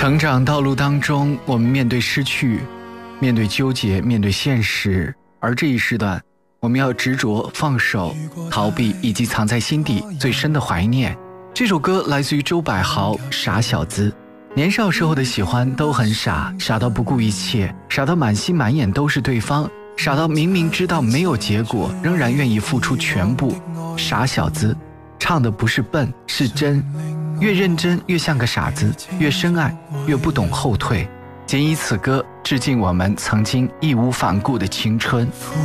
成长道路当中，我们面对失去，面对纠结，面对现实，而这一时段我们要执着放手，逃避以及藏在心底最深的怀念。这首歌来自于周柏豪《傻小子》。年少时候的喜欢都很傻，傻到不顾一切，傻到满心满眼都是对方，傻到明明知道没有结果，仍然愿意付出全部。傻小子唱的不是笨，是真，越认真越像个傻子，越深爱越不懂后退。仅以此歌致敬我们曾经义无反顾的青春。